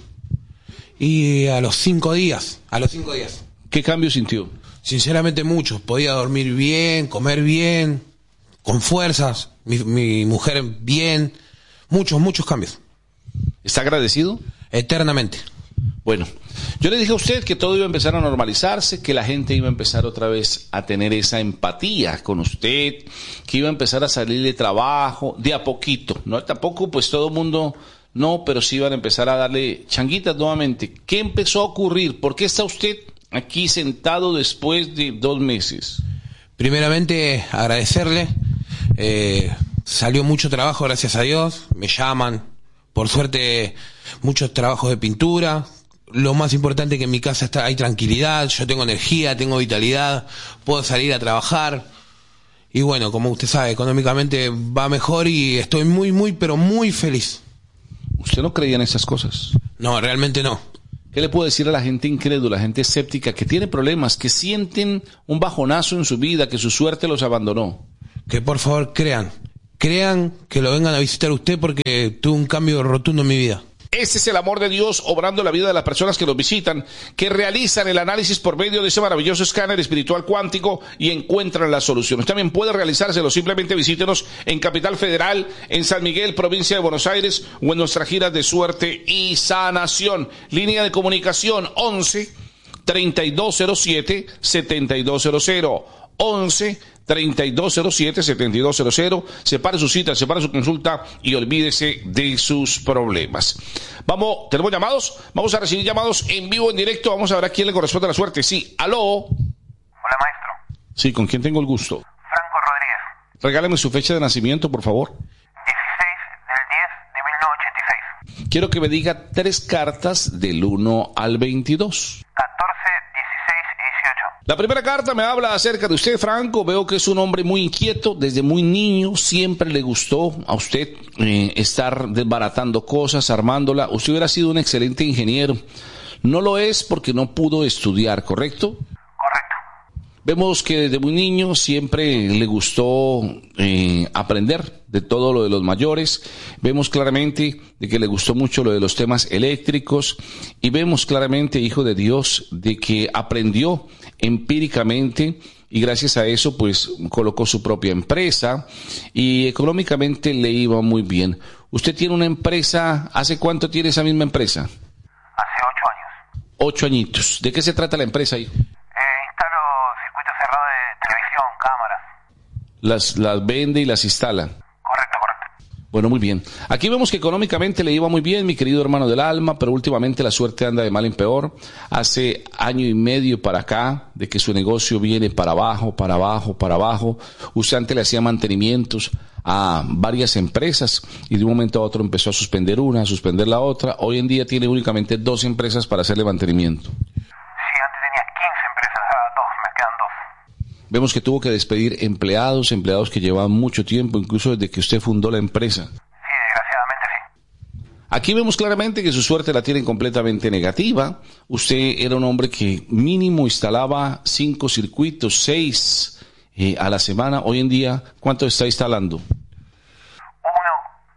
Y a los cinco días, a los cinco días. ¿Qué cambio sintió? Sinceramente muchos. Podía dormir bien, comer bien, con fuerzas, mi, mi mujer bien, muchos, muchos cambios. ¿Está agradecido? Eternamente. Bueno, yo le dije a usted que todo iba a empezar a normalizarse, que la gente iba a empezar otra vez a tener esa empatía con usted, que iba a empezar a salir de trabajo de a poquito, ¿no? Tampoco pues todo el mundo, no, pero sí iban a empezar a darle changuitas nuevamente. ¿Qué empezó a ocurrir? ¿Por qué está usted aquí sentado después de dos meses? Primeramente, agradecerle. Eh, salió mucho trabajo, gracias a Dios. Me llaman. Por suerte, muchos trabajos de pintura. Lo más importante es que en mi casa está, hay tranquilidad, yo tengo energía, tengo vitalidad, puedo salir a trabajar. Y bueno, como usted sabe, económicamente va mejor y estoy muy, muy, pero muy feliz. ¿Usted no creía en esas cosas? No, realmente no. ¿Qué le puedo decir a la gente incrédula, a la gente escéptica, que tiene problemas, que sienten un bajonazo en su vida, que su suerte los abandonó? Que por favor crean. Crean que lo vengan a visitar usted porque tuve un cambio rotundo en mi vida. Ese es el amor de Dios obrando en la vida de las personas que los visitan, que realizan el análisis por medio de ese maravilloso escáner espiritual cuántico y encuentran las soluciones. También puede realizárselo, simplemente visítenos en Capital Federal, en San Miguel, provincia de Buenos Aires, o en nuestras giras de suerte y sanación. Línea de comunicación once, treinta y dos cero siete, setenta y dos cero cero. once, treinta y dos cero siete, setenta y dos cero cero. Separe su cita, separe su consulta y olvídese de sus problemas. Vamos, ¿tenemos llamados? Vamos a recibir llamados en vivo, en directo. Vamos a ver a quién le corresponde la suerte. Sí, aló. Hola, maestro. Sí, ¿con quién tengo el gusto? Franco Rodríguez. Regálame su fecha de nacimiento, por favor. dieciséis del diez de mil novecientos ochenta y seis. Quiero que me diga tres cartas del uno al veintidós. catorce, dieciséis y dieciocho. La primera carta me habla acerca de usted, Franco. Veo que es un hombre muy inquieto. Desde muy niño siempre le gustó a usted eh, estar desbaratando cosas, armándola. Usted hubiera sido un excelente ingeniero. No lo es porque no pudo estudiar, ¿correcto? Correcto. Vemos que desde muy niño siempre le gustó eh, aprender de todo lo de los mayores. Vemos claramente de que le gustó mucho lo de los temas eléctricos. Y vemos claramente, hijo de Dios, de que aprendió empíricamente y gracias a eso pues colocó su propia empresa y económicamente le iba muy bien. ¿Usted tiene una empresa? ¿Hace cuánto tiene esa misma empresa? Hace ocho años. Ocho añitos. ¿De qué se trata la empresa ahí? Eh, instalo circuitos cerrados de televisión, cámaras. Las, las vende y las instala. Correcto, correcto. Bueno, muy bien. Aquí vemos que económicamente le iba muy bien, mi querido hermano del alma, pero últimamente la suerte anda de mal en peor. Hace año y medio para acá, de que su negocio viene para abajo, para abajo, para abajo. Usted antes le hacía mantenimientos a varias empresas y de un momento a otro empezó a suspender una, a suspender la otra. Hoy en día tiene únicamente dos empresas para hacerle mantenimiento. Sí, antes tenía quince empresas, ahora dos, me quedan dos. Vemos que tuvo que despedir empleados, empleados que llevaban mucho tiempo, incluso desde que usted fundó la empresa. Sí, desgraciadamente sí. Aquí vemos claramente que su suerte la tienen completamente negativa. Usted era un hombre que mínimo instalaba cinco circuitos, seis eh, a la semana. Hoy en día, ¿cuánto está instalando? Uno,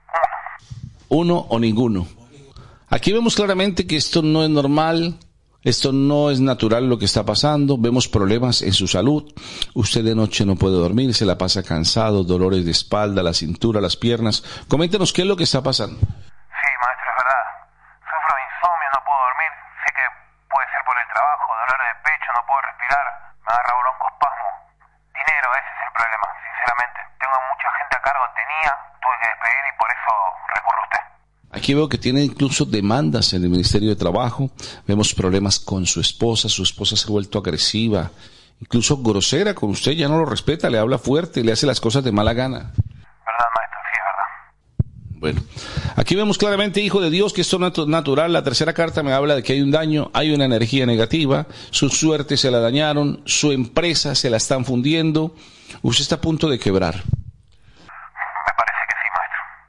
uno. Uno o ninguno. Aquí vemos claramente que esto no es normal. Esto no es natural lo que está pasando. Vemos problemas en su salud. Usted de noche no puede dormir, se la pasa cansado, dolores de espalda, la cintura, las piernas. Coméntenos qué es lo que está pasando. Sí, maestro, es verdad. Sufro de insomnio, no puedo dormir. Sé que puede ser por el trabajo, dolor de pecho, no puedo respirar. Me agarra broncoespasmo. Dinero, ese es el problema, sinceramente. Tengo mucha gente a cargo, tenía, tuve que despedir y por eso recurro a usted. Aquí veo que tiene incluso demandas en el Ministerio de Trabajo. Vemos problemas con su esposa. Su esposa se ha vuelto agresiva, incluso grosera con usted. Ya no lo respeta, le habla fuerte, le hace las cosas de mala gana. ¿Verdad, maestro? Sí, es verdad. Bueno, aquí vemos claramente, hijo de Dios, que esto no es natural. La tercera carta me habla de que hay un daño, hay una energía negativa. Su suerte se la dañaron, su empresa se la están fundiendo. Usted está a punto de quebrar. Me parece que sí, maestro.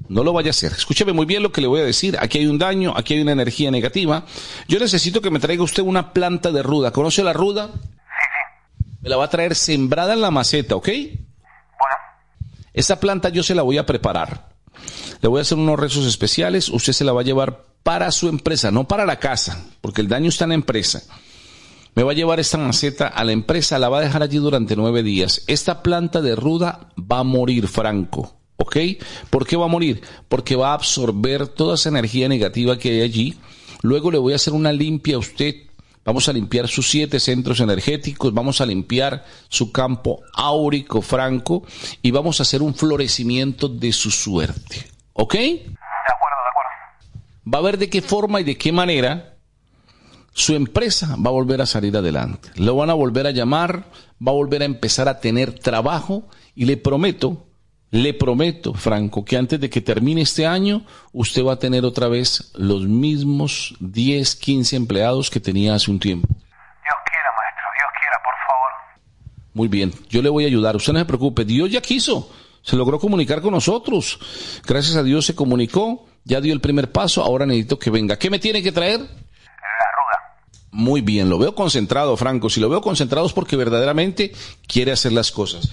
No lo vaya a hacer. Escúcheme muy bien lo que le voy a decir. Aquí hay un daño, aquí hay una energía negativa. Yo necesito que me traiga usted una planta de ruda. ¿Conoce la ruda? Sí, sí. Me la va a traer sembrada en la maceta, ¿ok? Bueno. Esa planta yo se la voy a preparar. Le voy a hacer unos rezos especiales. Usted se la va a llevar para su empresa, no para la casa, porque el daño está en la empresa. Me va a llevar esta maceta a la empresa, la va a dejar allí durante nueve días. Esta planta de ruda va a morir, Franco. ¿Ok? ¿Por qué va a morir? Porque va a absorber toda esa energía negativa que hay allí. Luego le voy a hacer una limpia a usted. Vamos a limpiar sus siete centros energéticos, vamos a limpiar su campo áurico, Franco, y vamos a hacer un florecimiento de su suerte. ¿Ok? De acuerdo, de acuerdo. Va a ver de qué forma y de qué manera su empresa va a volver a salir adelante. Lo van a volver a llamar, va a volver a empezar a tener trabajo y le prometo... Le prometo, Franco, que antes de que termine este año, usted va a tener otra vez los mismos diez, quince empleados que tenía hace un tiempo. Dios quiera, maestro, Dios quiera, por favor. Muy bien, yo le voy a ayudar, usted no se preocupe, Dios ya quiso, se logró comunicar con nosotros. Gracias a Dios se comunicó, ya dio el primer paso, ahora necesito que venga. ¿Qué me tiene que traer? La ruda. Muy bien, lo veo concentrado, Franco. Si lo veo concentrado es porque verdaderamente quiere hacer las cosas.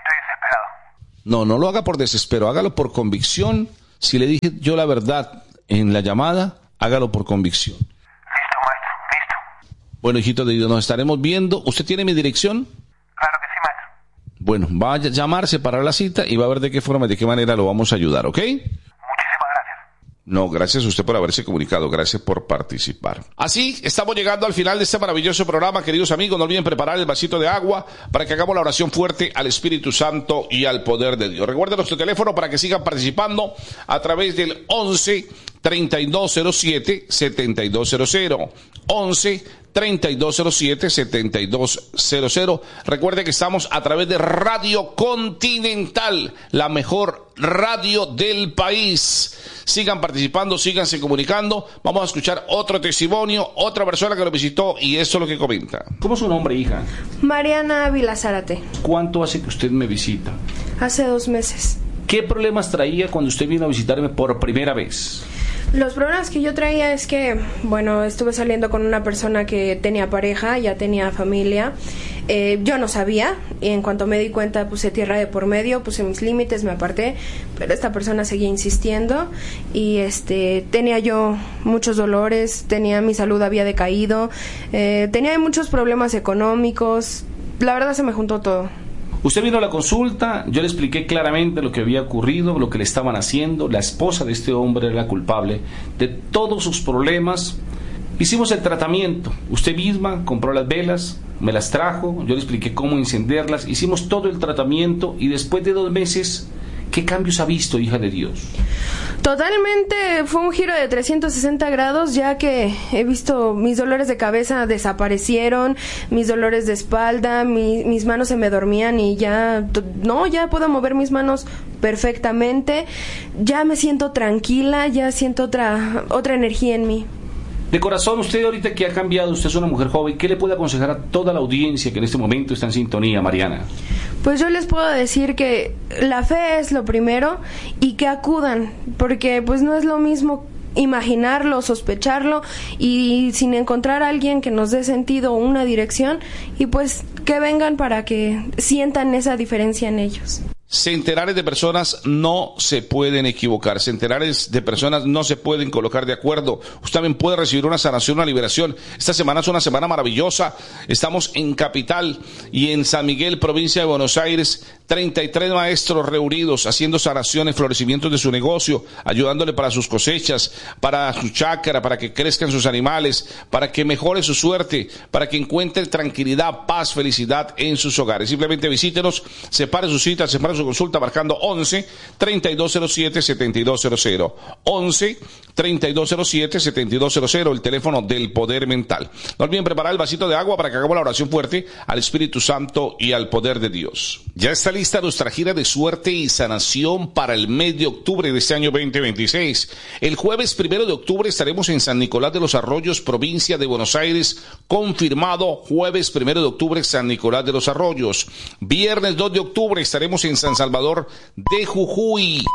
No, no lo haga por desespero, hágalo por convicción. Si le dije yo la verdad en la llamada, hágalo por convicción. Listo, maestro, listo. Bueno, hijito de Dios, nos estaremos viendo. ¿Usted tiene mi dirección? Claro que sí, maestro. Bueno, va a llamar, separar la cita y va a ver de qué forma, de qué manera lo vamos a ayudar, ¿ok? Muchísimas gracias. No, gracias a usted por haberse comunicado, gracias por participar. Así estamos llegando al final de este maravilloso programa, queridos amigos. No olviden preparar el vasito de agua para que hagamos la oración fuerte al Espíritu Santo y al poder de Dios. Recuerden nuestro teléfono para que sigan participando a través del once, treinta y dos cero siete, setenta y dos cero cero. once, treinta y dos cero siete, setenta y dos cero cero. Recuerde que estamos a través de Radio Continental, la mejor radio del país. Sigan participando, síganse comunicando. Vamos a escuchar otro testimonio, otra persona que lo visitó y esto es lo que comenta. ¿Cómo es su nombre, hija? Mariana Ávila Zárate. ¿Cuánto hace que usted me visita? Hace dos meses. ¿Qué problemas traía cuando usted vino a visitarme por primera vez? Los problemas que yo traía es que, bueno, estuve saliendo con una persona que tenía pareja, ya tenía familia. Eh, yo no sabía, y en cuanto me di cuenta puse tierra de por medio, puse mis límites, me aparté, pero esta persona seguía insistiendo y este tenía yo muchos dolores, tenía mi salud había decaído, eh, tenía muchos problemas económicos, la verdad se me juntó todo. Usted vino a la consulta, yo le expliqué claramente lo que había ocurrido, lo que le estaban haciendo. La esposa de este hombre era la culpable de todos sus problemas. Hicimos el tratamiento. Usted misma compró las velas, me las trajo, yo le expliqué cómo encenderlas. Hicimos todo el tratamiento y después de dos meses, ¿qué cambios ha visto, hija de Dios? Totalmente fue un giro de trescientos sesenta grados, ya que he visto mis dolores de cabeza desaparecieron, mis dolores de espalda, mi, mis manos se me dormían y ya, no, ya puedo mover mis manos perfectamente, ya me siento tranquila, ya siento otra, otra energía en mí. De corazón, usted ahorita que ha cambiado, usted es una mujer joven, ¿qué le puede aconsejar a toda la audiencia que en este momento está en sintonía, Mariana? Pues yo les puedo decir que la fe es lo primero y que acudan, porque pues no es lo mismo imaginarlo, sospecharlo y sin encontrar a alguien que nos dé sentido o una dirección y pues que vengan para que sientan esa diferencia en ellos. Centenares de personas no se pueden equivocar, centenares de personas no se pueden colocar de acuerdo. Usted también puede recibir una sanación, una liberación. Esta semana es una semana maravillosa. Estamos en Capital y en San Miguel, provincia de Buenos Aires. treinta y tres maestros reunidos haciendo sanaciones, florecimientos de su negocio, ayudándole para sus cosechas, para su chácara, para que crezcan sus animales, para que mejore su suerte, para que encuentre tranquilidad, paz, felicidad en sus hogares. Simplemente visítenos, separe su cita, separe su consulta marcando once, treinta y dos cero siete, setenta y dos cero cero. once, treinta y dos cero siete, setenta y dos cero cero, el teléfono del poder mental. No olviden preparar el vasito de agua para que hagamos la oración fuerte al Espíritu Santo y al poder de Dios. Ya está lista nuestra gira de suerte y sanación para el mes de octubre de este año veinte veintiséis. El jueves primero de octubre estaremos en San Nicolás de los Arroyos, provincia de Buenos Aires, confirmado jueves primero de octubre San Nicolás de los Arroyos. Viernes dos de octubre estaremos en San Salvador de Jujuy.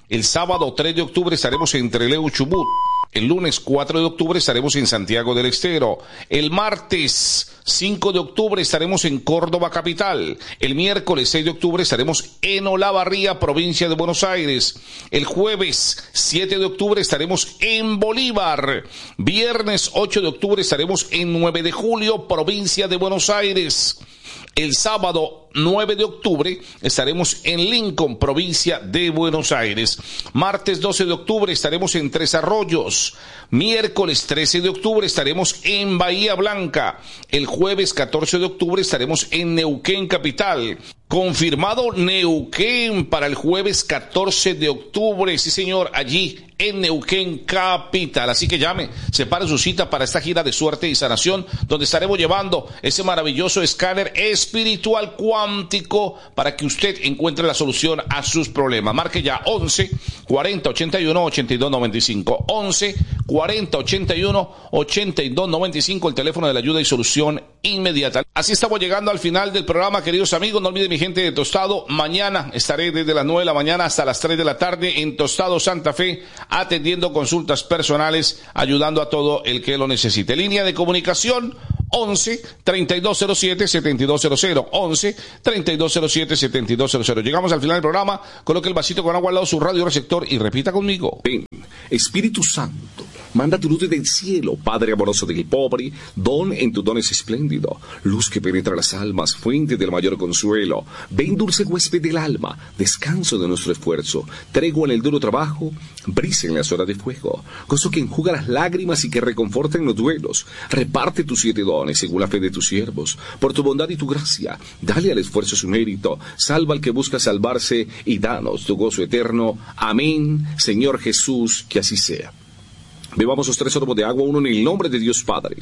El sábado tres de octubre estaremos en Trelew, Chubut. El lunes cuatro de octubre estaremos en Santiago del Estero. El martes cinco de octubre estaremos en Córdoba capital. El miércoles seis de octubre estaremos en Olavarría, provincia de Buenos Aires. El jueves siete de octubre estaremos en Bolívar. Viernes ocho de octubre estaremos en nueve de julio, provincia de Buenos Aires. El sábado nueve de octubre estaremos en Lincoln, provincia de Buenos Aires. Martes doce de octubre estaremos en Tres Arroyos. Miércoles trece de octubre estaremos en Bahía Blanca. El jueves catorce de octubre estaremos en Neuquén capital. Confirmado Neuquén para el jueves catorce de octubre. Sí, señor, allí en Neuquén capital. Así que llame, separe su cita para esta gira de suerte y sanación, donde estaremos llevando ese maravilloso escáner espiritual cuántico para que usted encuentre la solución a sus problemas. Marque ya once cuarenta ochenta y uno ochenta y dos noventa y cinco. once cuarenta ochenta y uno ochenta y dos noventa y cinco, el teléfono de la ayuda y solución inmediata. Así estamos llegando al final del programa, queridos amigos. No olviden, mi gente de Tostado, mañana estaré desde las nueve de la mañana hasta las tres de la tarde en Tostado, Santa Fe, atendiendo consultas personales, ayudando a todo el que lo necesite. Línea de comunicación once treinta y dos cero siete setenta y dos cero cero, once treinta y dos cero siete setenta y dos cero cero. Llegamos al final del programa. Coloque el vasito con agua al lado de su radio receptor y repita conmigo. Ven, Espíritu Santo, manda tu luz desde el cielo, Padre amoroso del pobre, don en tu don es espléndido, luz que penetra las almas, fuente del mayor consuelo. Ven, dulce huésped del alma, descanso de nuestro esfuerzo, tregua en el duro trabajo, brisa en las horas de fuego, gozo que enjuga las lágrimas y que reconforta en los duelos. Reparte tus siete dones según la fe de tus siervos, por tu bondad y tu gracia, dale al esfuerzo su mérito, salva al que busca salvarse y danos tu gozo eterno. Amén, Señor Jesús, que así sea. Bebamos los tres sorbos de agua, uno en el nombre de Dios Padre,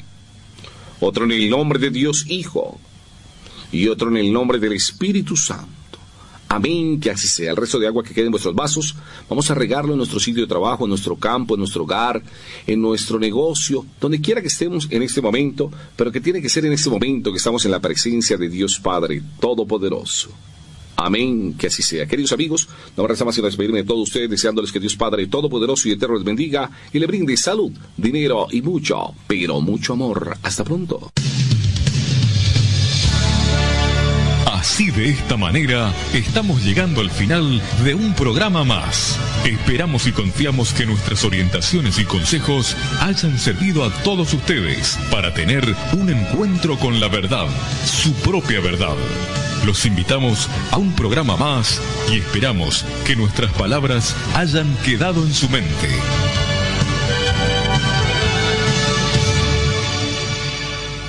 otro en el nombre de Dios Hijo y otro en el nombre del Espíritu Santo. Amén, que así sea. El resto de agua que quede en vuestros vasos, vamos a regarlo en nuestro sitio de trabajo, en nuestro campo, en nuestro hogar, en nuestro negocio, donde quiera que estemos en este momento, pero que tiene que ser en este momento que estamos en la presencia de Dios Padre Todopoderoso. Amén, que así sea. Queridos amigos, no me resta más sino despedirme de todos ustedes, deseándoles que Dios Padre Todopoderoso y Eterno les bendiga y le brinde salud, dinero y mucho, pero mucho amor. Hasta pronto. Así, de esta manera, estamos llegando al final de un programa más. Esperamos y confiamos que nuestras orientaciones y consejos hayan servido a todos ustedes para tener un encuentro con la verdad, su propia verdad. Los invitamos a un programa más y esperamos que nuestras palabras hayan quedado en su mente.